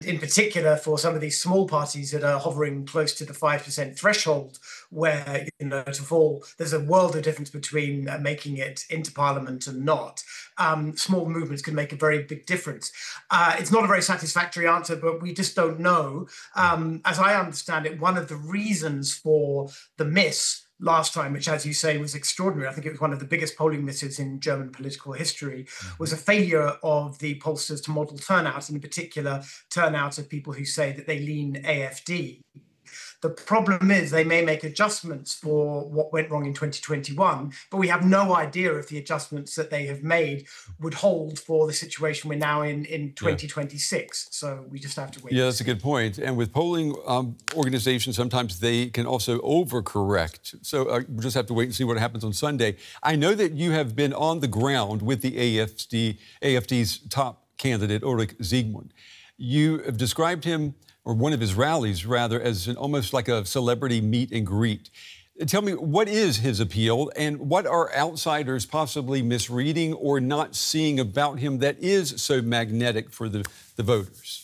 in particular for some of these small parties that are hovering close to the 5% threshold, where, to fall, there's a world of difference between making it into parliament and not. Small movements can make a very big difference. It's not a very satisfactory answer, but we just don't know. As I understand it, one of the reasons for the miss last time, which, as you say, was extraordinary, I think it was one of the biggest polling misses in German political history, was a failure of the pollsters to model turnout, and in particular, turnout of people who say that they lean AfD. The problem is they may make adjustments for what went wrong in 2021, but we have no idea if the adjustments that they have made would hold for the situation we're now in 2026. So we just have to wait. Yeah, that's a good point. And with polling organizations, sometimes they can also overcorrect. So we'll just have to wait and see what happens on Sunday. I know that you have been on the ground with the AfD's top candidate, Ulrich Siegmund. You have described him, or one of his rallies, rather, as almost like a celebrity meet and greet. Tell me, what is his appeal, and what are outsiders possibly misreading or not seeing about him that is so magnetic for the voters?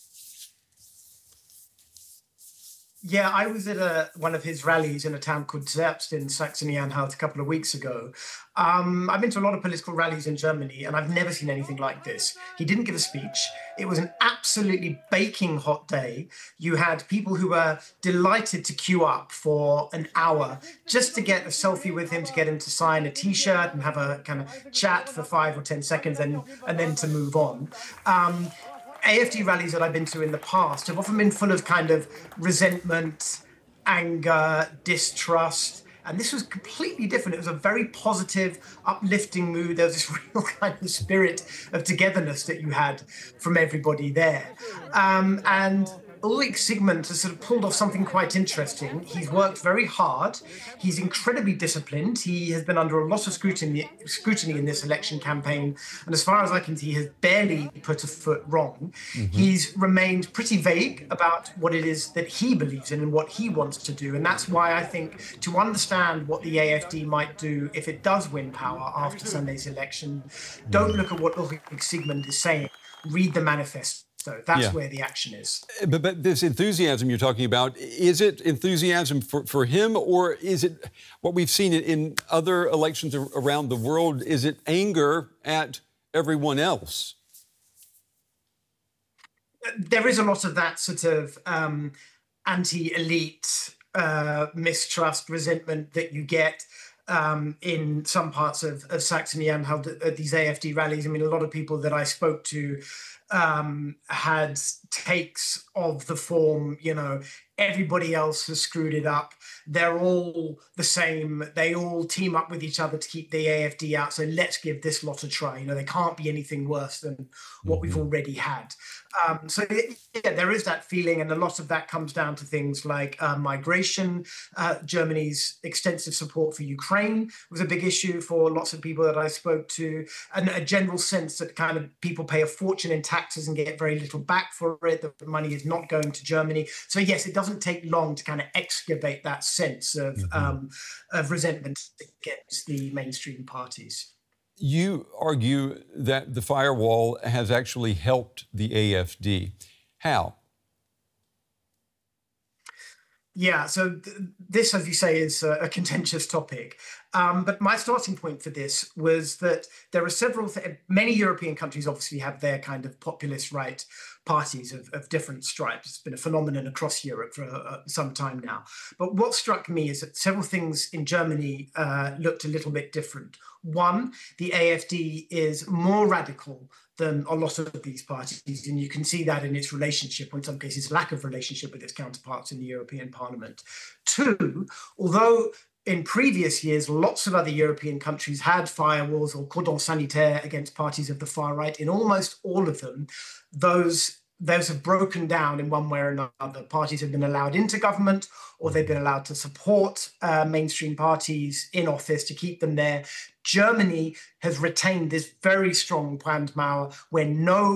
Yeah, I was at one of his rallies in a town called Zerbst in Saxony-Anhalt a couple of weeks ago. I've been to a lot of political rallies in Germany, and I've never seen anything like this. He didn't give a speech. It was an absolutely baking hot day. You had people who were delighted to queue up for an hour just to get a selfie with him, to get him to sign a T-shirt and have a kind of chat for 5 or 10 seconds and then to move on. AfD rallies that I've been to in the past have often been full of kind of resentment, anger, distrust. And this was completely different. It was a very positive, uplifting mood. There was this real kind of spirit of togetherness that you had from everybody there. And Ulrich Siegmund has sort of pulled off something quite interesting. He's worked very hard. He's incredibly disciplined. He has been under a lot of scrutiny in this election campaign. And as far as I can see, he has barely put a foot wrong. He's remained pretty vague about what it is that he believes in and what he wants to do. And that's why I think to understand what the AfD might do if it does win power after Sunday's election, don't look at what Ulrich Siegmund is saying. Read the manifesto. So that's where the action is. But this enthusiasm you're talking about, is it enthusiasm for him, or is it what we've seen in other elections around the world? Is it anger at everyone else? There is a lot of that sort of anti-elite mistrust, resentment that you get in some parts of Saxony-Anhalt at these AfD rallies. I mean, a lot of people that I spoke to had takes of the form, everybody else has screwed it up. They're all the same. They all team up with each other to keep the AfD out. So let's give this lot a try. They can't be anything worse than what we've already had. So there is that feeling, and a lot of that comes down to things like migration. Germany's extensive support for Ukraine was a big issue for lots of people that I spoke to, and a general sense that kind of people pay a fortune in taxes and get very little back for it, that the money is not going to Germany. So yes, it doesn't take long to kind of excavate that sense of resentment against the mainstream parties. You argue that the firewall has actually helped the AfD. How? Yeah, so this, as you say, is a contentious topic. But my starting point for this was that there are many European countries obviously have their kind of populist right parties of different stripes. It's been a phenomenon across Europe for some time now. But what struck me is that several things in Germany looked a little bit different. One, the AfD is more radical than a lot of these parties, and you can see that in its relationship, or in some cases lack of relationship, with its counterparts in the European Parliament. Two, although in previous years, lots of other European countries had firewalls or cordons sanitaires against parties of the far right, in almost all of them, those have broken down in one way or another. Parties have been allowed into government, or they've been allowed to support mainstream parties in office to keep them there. Germany has retained this very strong Brandmauer, where no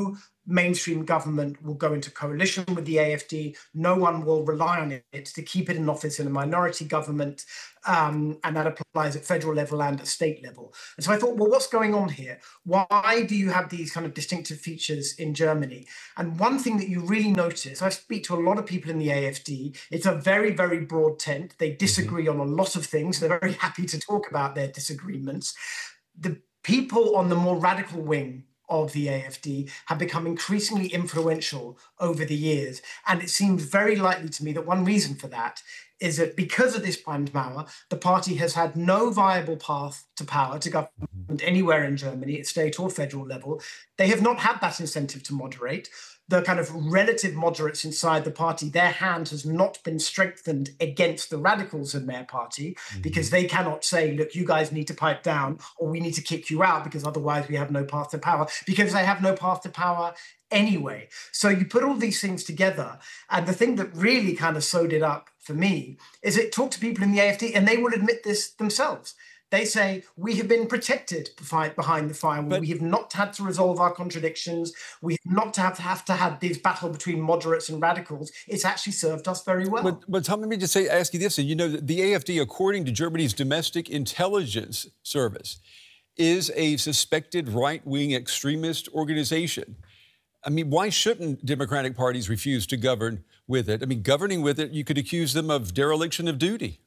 mainstream government will go into coalition with the AfD. No one will rely on it to keep it in office in a minority government. And that applies at federal level and at state level. And so I thought, well, what's going on here? Why do you have these kind of distinctive features in Germany? And one thing that you really notice, I speak to a lot of people in the AfD, it's a very, very broad tent. They disagree on a lot of things. They're very happy to talk about their disagreements. The people on the more radical wing of the AfD have become increasingly influential over the years. And it seems very likely to me that one reason for that is that because of this Brandmauer, the party has had no viable path to power, to government anywhere in Germany, at state or federal level. They have not had that incentive to moderate. The kind of relative moderates inside the party, their hand has not been strengthened against the radicals in their party because they cannot say, look, you guys need to pipe down or we need to kick you out because otherwise we have no path to power, because they have no path to power anyway. So you put all these things together, and the thing that really kind of sewed it up for me is it talked to people in the AfD and they will admit this themselves. They say, we have been protected behind the firewall. We have not had to resolve our contradictions. We have not have to have this battle between moderates and radicals. It's actually served us very well. But Tom, let me just ask you this. You know, the AfD, according to Germany's Domestic Intelligence Service, is a suspected right-wing extremist organization. I mean, why shouldn't Democratic parties refuse to govern with it? I mean, governing with it, you could accuse them of dereliction of duty.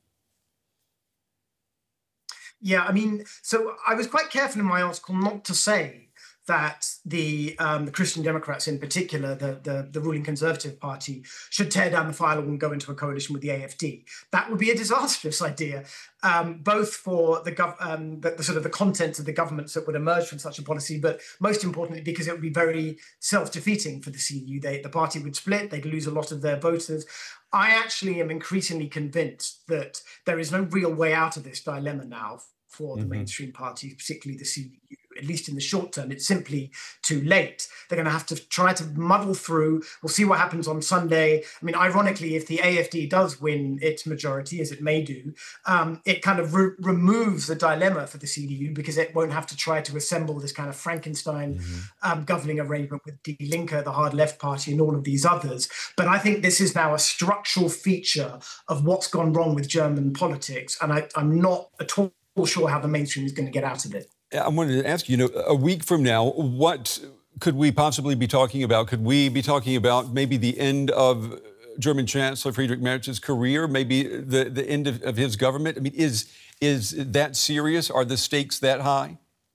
Yeah, I mean, so I was quite careful in my article not to say that the Christian Democrats in particular, the ruling Conservative Party, should tear down the firewall and go into a coalition with the AfD. That would be a disastrous idea, both for the sort of the contents of the governments that would emerge from such a policy, but most importantly because it would be very self-defeating for the CDU. The party would split, they'd lose a lot of their voters. I actually am increasingly convinced that there is no real way out of this dilemma now for the mainstream parties, particularly the CDU. At least in the short term, it's simply too late. They're going to have to try to muddle through. We'll see what happens on Sunday. I mean, ironically, if the AfD does win its majority, as it may do, it kind of removes the dilemma for the CDU because it won't have to try to assemble this kind of Frankenstein governing arrangement with Die Linke, the hard left party, and all of these others. But I think this is now a structural feature of what's gone wrong with German politics. And I'm not at all sure how the mainstream is going to get out of it. I wanted to ask you, a week from now, what could we possibly be talking about? Could we be talking about maybe the end of German Chancellor Friedrich Merz's career, maybe the end of his government? I mean, is that serious? Are the stakes that high?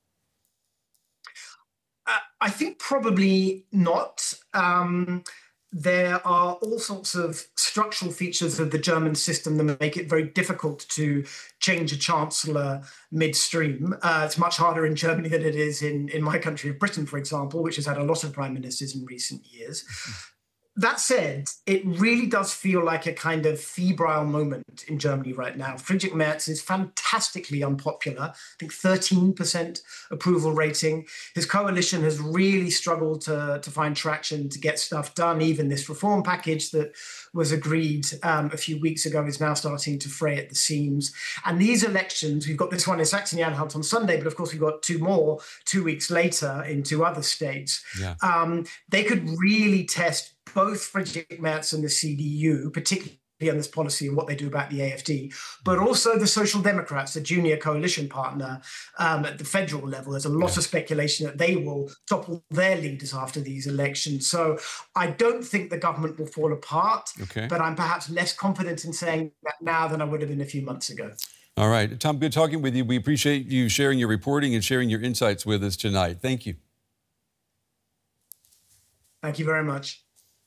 I think probably not. There are all sorts of structural features of the German system that make it very difficult to change a chancellor midstream. It's much harder in Germany than it is in my country of Britain, for example, which has had a lot of prime ministers in recent years. That said, it really does feel like a kind of febrile moment in Germany right now. Friedrich Merz is fantastically unpopular. I think 13% approval rating. His coalition has really struggled to find traction to get stuff done. Even this reform package that was agreed a few weeks ago is now starting to fray at the seams. And these elections, we've got this one in Saxony-Anhalt on Sunday, but of course we've got two more 2 weeks later in two other states. Yeah. They could really test both Friedrich Merz and the CDU, particularly on this policy and what they do about the AfD, but also the Social Democrats, the junior coalition partner at the federal level. There's a lot of speculation that they will topple their leaders after these elections. So I don't think the government will fall apart, but I'm perhaps less confident in saying that now than I would have been a few months ago. All right. Tom, good talking with you. We appreciate you sharing your reporting and sharing your insights with us tonight. Thank you. Thank you very much.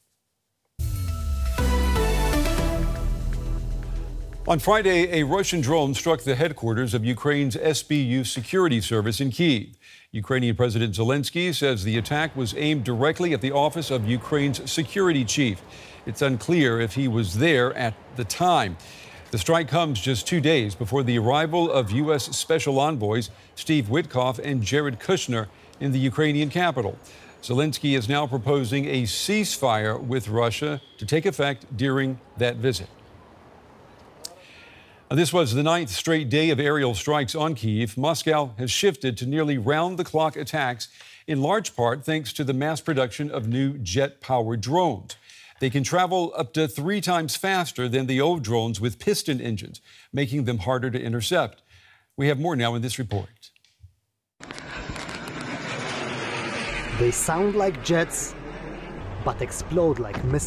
On Friday, a Russian drone struck the headquarters of Ukraine's SBU security service in Kyiv. Ukrainian President Zelensky says the attack was aimed directly at the office of Ukraine's security chief. It's unclear if he was there at the time. The strike comes just 2 days before the arrival of U.S. Special Envoys Steve Witkoff and Jared Kushner in the Ukrainian capital. Zelensky is now proposing a ceasefire with Russia to take effect during that visit. This was the 9th straight day of aerial strikes on Kyiv. Moscow has shifted to nearly round-the-clock attacks in large part thanks to the mass production of new jet-powered drones. They can travel up to 3 times faster than the old drones with piston engines, making them harder to intercept. We have more now in this report. They sound like jets, but explode like missiles.